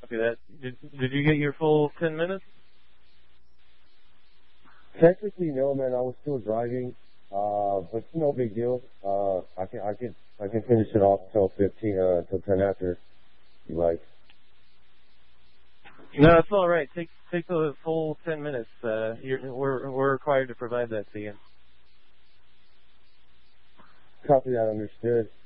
Copy that. Did you get your full 10 minutes? Technically, no, man. I was still driving, but no big deal. I can finish it off till 10 after, if you like. No, it's all right. Take the full 10 minutes. We're required to provide that to you. Copy that, understood.